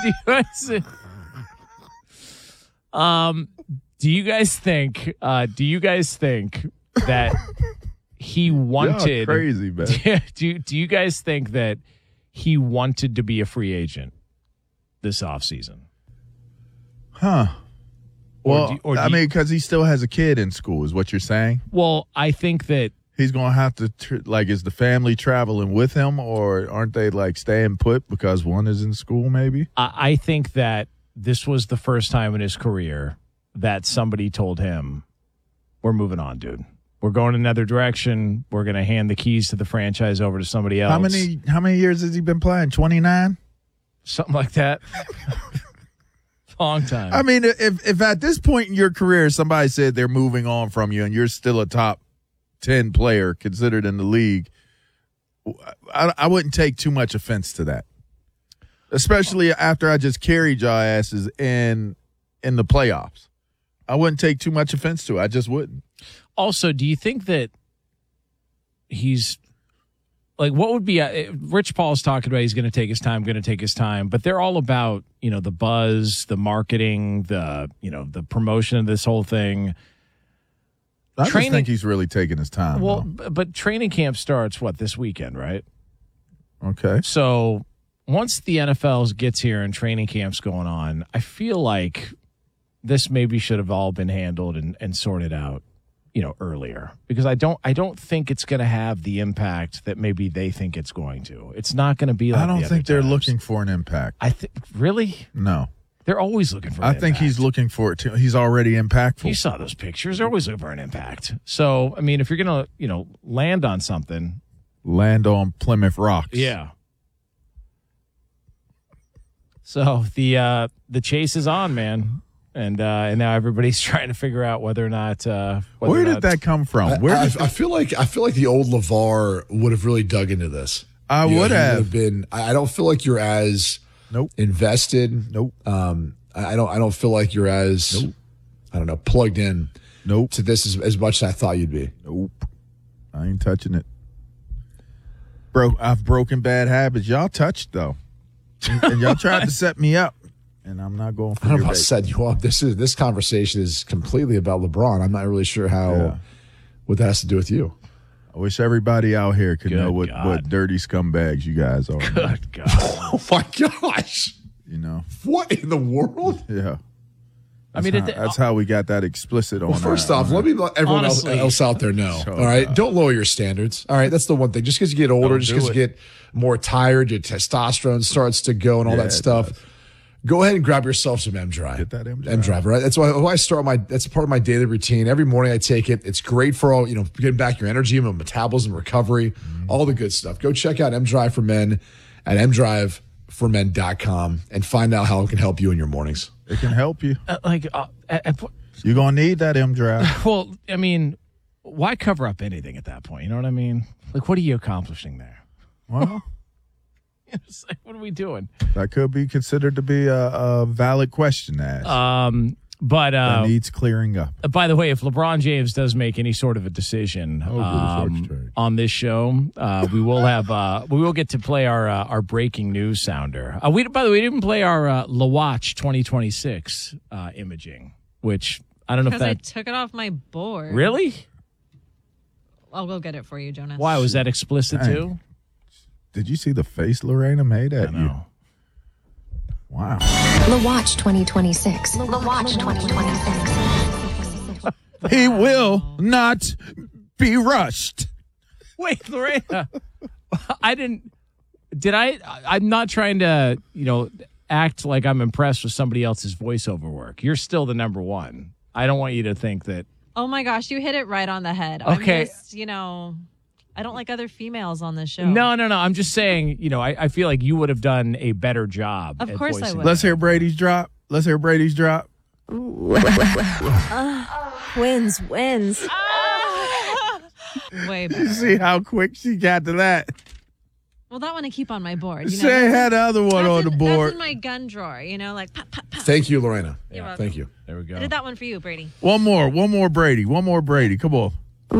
Do you guys think that he wanted? Y'all crazy, man. Do you guys think that he wanted to be a free agent this offseason? Huh. Well, I mean, because he still has a kid in school, is what you're saying? Well, I think that he's going to have to, is the family traveling with him, or aren't they, staying put because one is in school, maybe? I think that this was the first time in his career that somebody told him, we're moving on, dude. We're going another direction. We're going to hand the keys to the franchise over to somebody else. How many years has he been playing? 29? Something like that. Long time. I mean, if at this point in your career somebody said they're moving on from you and you're still a top 10 player considered in the league, I wouldn't take too much offense to that. Especially after I just carried y'all asses in the playoffs. I wouldn't take too much offense to it. I just wouldn't. Also, do you think that he's what would be Rich Paul's talking about he's going to take his time, but they're all about, the buzz, the marketing, the promotion of this whole thing. I just think he's really taking his time. Well, but training camp starts this weekend, right? Okay. So once the NFL gets here and training camp's going on, I feel like this maybe should have all been handled and sorted out, earlier, because I don't think it's going to have the impact that maybe they think it's going to. It's not going to be like I don't think they're looking for an impact. Really? No. They're always looking for an impact. I think he's looking for it too. He's already impactful. You saw those pictures. They're always looking for an impact. So, I mean, if you're going to, land on something. Land on Plymouth Rocks. Yeah. So the chase is on, man. And now everybody's trying to figure out whether or not. Where did that come from? I feel like the old LeVar would have really dug into this. I would have been. I don't feel like you're as invested. Nope. I don't feel like you're as I don't know, plugged in. Nope. To this as much as I thought you'd be. Nope. I ain't touching it. Bro, I've broken bad habits. Y'all touched though, and y'all tried to set me up. And I'm not going for I don't know if I set you up. This conversation is completely about LeBron. I'm not really sure what that has to do with you. I wish everybody out here could know what dirty scumbags you guys are. Good God. Oh, my gosh. What in the world? Yeah. That's how we got that explicit on. Well, first off, let me let everyone else out there know. All right, don't lower your standards. All right, that's the one thing. Just because you get older, just because you get more tired, your testosterone starts to go and all that stuff. Go ahead and grab yourself some M-Drive. Get that M-Drive. M-Drive, right? That's why I start that's part of my daily routine. Every morning I take it. It's great for all, getting back your energy, metabolism, recovery, all the good stuff. Go check out M-Drive for Men at mdriveformen.com and find out how it can help you in your mornings. It can help you. You're going to need that M-Drive. Well, I mean, why cover up anything at that point? You know what I mean? What are you accomplishing there? Well... It's what are we doing? That could be considered to be a valid question to ask. But that needs clearing up. By the way, if LeBron James does make any sort of a decision on this show, we will get to play our breaking news sounder. By the way, we didn't play our LaWatch 2026 imaging, which I don't know if that I took it off my board. Really? I'll go get it for you, Jonas. Why was that explicit too? Did you see the face Lorena made at you? Wow. LaWatch 2026. LaWatch 2026. He will not be rushed. Wait, Lorena. I'm not trying to, act like I'm impressed with somebody else's voiceover work. You're still the number one. I don't want you to think that. Oh my gosh, you hit it right on the head. Okay. I'm just, I don't like other females on this show. No. I'm just saying, I feel like you would have done a better job. Of course I would. Let's hear Brady's drop. Wins. Way better. You see how quick she got to that? Well, that one I keep on my board. She had the other one on the board. That's in my gun drawer, pop, pop, pop. Thank you, Lorena. Yeah, thank you. There we go. I did that one for you, Brady. One more Brady. Come on.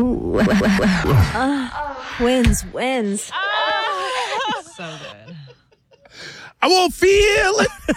Wins. So good. I won't feel it.